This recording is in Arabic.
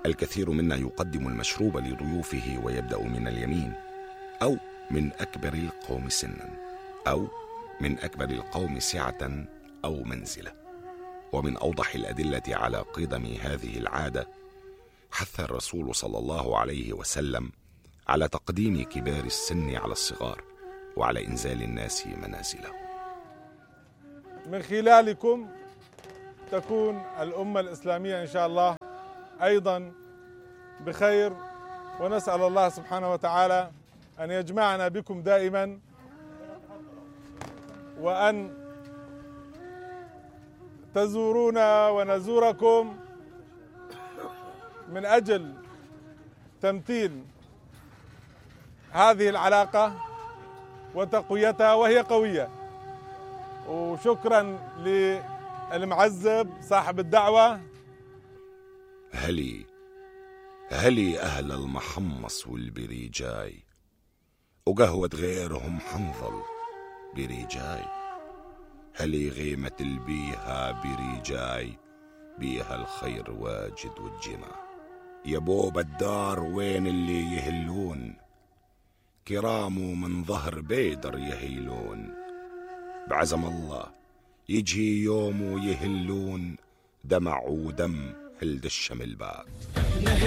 الكثير منا يقدم المشروب لضيوفه ويبدأ من اليمين، أو من أكبر القوم سنا، أو من أكبر القوم سعة أو منزلة. ومن أوضح الأدلة على قدم هذه العادة حث الرسول صلى الله عليه وسلم على تقديم كبار السن على الصغار، وعلى إنزال الناس منازلهم. من خلالكم تكون الأمة الإسلامية إن شاء الله أيضا بخير، ونسأل الله سبحانه وتعالى أن يجمعنا بكم دائما، وأن تزورونا ونزوركم من أجل تمثيل هذه العلاقة وتقويتها، وهي قوية. وشكرا للمعزب صاحب الدعوة. هلي أهل المحمص والبريجاي، وقهوة غيرهم حنظل بريجاي. هلي غيمة البيها بريجاي، بيها الخير واجد والجمع. يا بوب الدار وين اللي يهلون، كرامه من ظهر بيدر يهيلون. بعزم الله يجي يوم ويهلون، دمع ودم هلد الشمل بعد.